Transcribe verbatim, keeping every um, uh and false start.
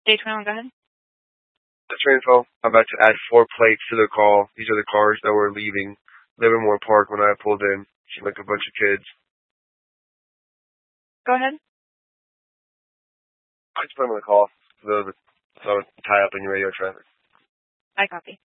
Stage twenty-one, go ahead. That's info. I'm about to add four plates to the call. These are the cars that were leaving Livermore Park when I pulled in. Seemed like a bunch of kids. Go ahead. I just put them on the call. So, so tie up in your radio traffic. I copy.